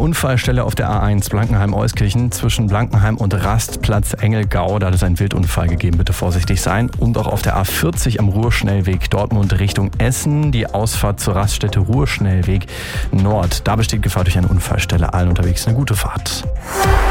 Unfallstelle auf der A1 Blankenheim-Euskirchen zwischen Blankenheim und Rastplatz Engelgau. Da hat es einen Wildunfall gegeben, bitte vorsichtig sein. Und auch auf der A40 am Ruhrschnellweg Dortmund Richtung Essen, die Ausfahrt zur Raststätte Ruhrschnellweg Nord. Da besteht Gefahr durch eine Unfallstelle. Allen unterwegs eine gute Fahrt.